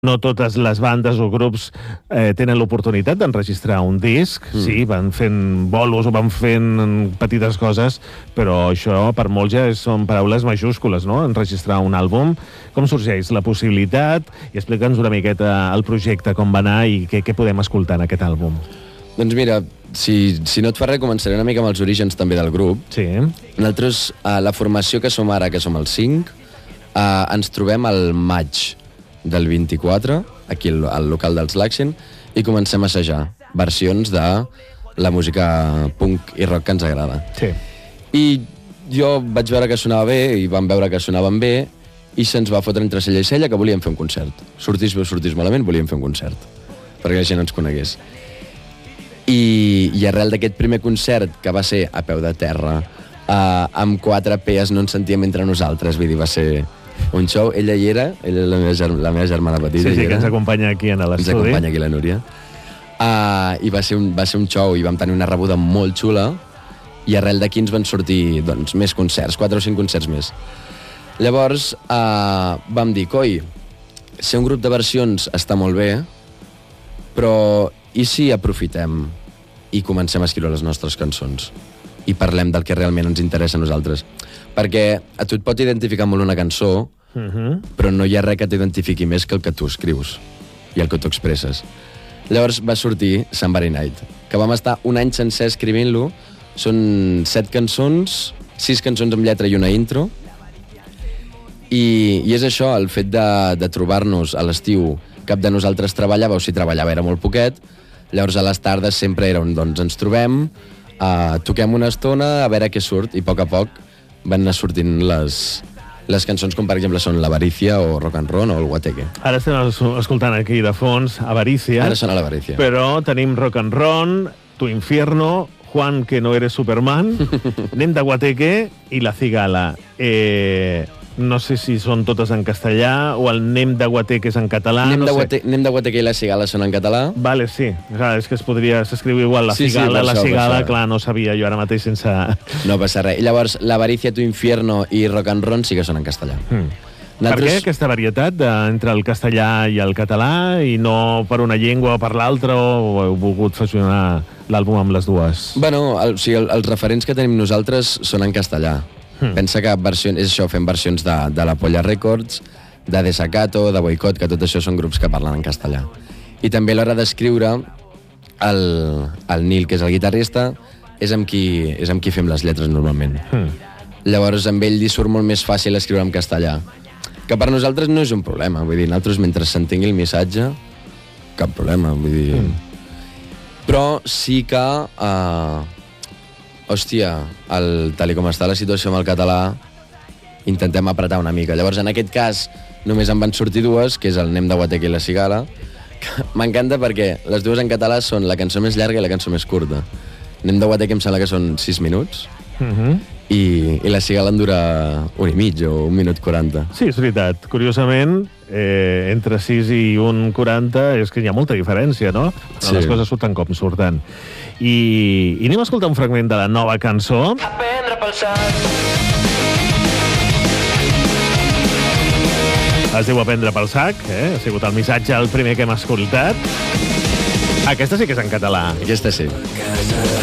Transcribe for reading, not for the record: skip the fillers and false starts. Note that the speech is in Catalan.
No totes les bandes o grups tenen l'oportunitat d'enregistrar un disc. Sí, van fent bolos o van fent petites coses, però això per molts ja són paraules majúscules, no? Enregistrar un àlbum. Com sorgeix la possibilitat? I explica'ns una miqueta el projecte, com va anar i què podem escoltar en aquest àlbum. Doncs mira, si no et fa res, començaré una mica amb els orígens també del grup. Sí. Nosaltres, la formació que som ara, que som els 5, ens trobem al maig del 24, aquí al local dels Laxin, i comencem a assajar versions de la música punk i rock que ens agrada. Sí. I jo vaig veure que sonava bé, i vam veure que sonaven bé, i se'ns va fotre entre cella i cella que volíem fer un concert. Sortís bé o sortís malament, volíem fer un concert, perquè la gent ens conegués. I arrel d'aquest primer concert, que va ser a peu de terra, amb 4 pees no ens sentíem entre nosaltres, vull dir, va ser un show. Ella hi era, ella és la meva germana petita. Sí, que ens acompanya aquí en l'estudi. Ens acompanya aquí la Núria. I va ser un show, i vam tenir una rebuda molt xula, i arrel d'aquí ens van sortir doncs, més concerts, 4 o 5 concerts més. Llavors vam dir, coi, ser un grup de versions està molt bé, però i si aprofitem i comencem a escriure les nostres cançons i parlem del que realment ens interessa a nosaltres? Perquè a tu et pot identificar molt una cançó, però no hi ha res que t'identifiqui més que el que tu escrius i el que tu expresses. Llavors va sortir Somebody Night, que vam estar un any sencer escrivint-lo. Són 7 cançons, 6 cançons amb lletra i una intro, i és això, el fet de trobar-nos a l'estiu. Cap de nosaltres treballava, o si treballava era molt poquet. Llavors a les tardes sempre era on doncs, ens trobem, toquem una estona a veure què surt, i a poc van anar sortint les cançons, com per exemple són l'Avarícia o Rock and Roll o el Guateque. Ara estem escoltant aquí de fons Avarícia. Ara sona l'Avarícia. Però tenim Rock and Roll, Tu Infierno, Juan que no eres Superman, anem de Guateque i La Cigala. No sé si són totes en castellà o el Nem de Guateque és en català. Nem de Guateque i La Cigala són en català. Vale, sí. Clar, és que s'escriu igual La Cigala, La Cigala, clar, no sabia jo ara mateix sense... No passa res. I llavors, l'Avarícia, Tu Infierno i Rock and Roll sí que són en castellà. Per què aquesta varietat entre el castellà i el català i no per una llengua o per l'altra, o heu volgut fusionar l'àlbum amb les dues? Bueno, els referents que tenim nosaltres són en castellà. Pensa que és això, fem versions de la Polla Records, de Desacato, de Boicot, que tot això són grups que parlen en castellà. I també a l'hora d'escriure, el Nil, que és el guitarrista, és amb qui fem les lletres normalment. Llavors amb ell li surt molt més fàcil escriure en castellà, que per nosaltres no és un problema. Vull dir, nosaltres mentre s'entengui el missatge, cap problema, vull dir... Però sí que... hòstia, tal com està la situació amb el català, intentem apretar una mica. Llavors, en aquest cas, només en van sortir 2, que és el Nem de Guateque i La Cigala. M'encanta perquè les 2 en català són la cançó més llarga i la cançó més curta. Nem de Guateque em sembla que són 6 minuts, i La Cigala en dura 1 i mig o 1 minut 40. Sí, és veritat. Curiosament, entre 6 i 1:40 és que hi ha molta diferència, no? Però les coses surten com surten. I anem a escoltar un fragment de la nova cançó. Aprendre pel sac. Es diu Aprendre pel sac, ha sigut el missatge el primer que hem escoltat. Aquesta sí que és en català. Aquesta sí.